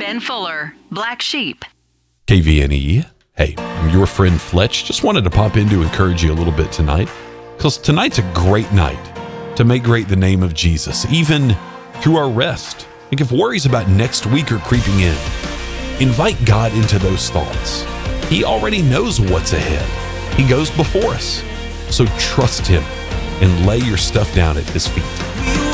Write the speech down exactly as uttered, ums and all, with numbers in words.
Ben Fuller, Black Sheep. K V N E. Hey, I'm your friend Fletch. Just wanted to pop in to encourage you a little bit tonight, because tonight's a great night to make great the name of Jesus, even through our rest. Like if worries about next week are creeping in, invite God into those thoughts. He already knows what's ahead. He goes before us. So trust him and lay your stuff down at his feet.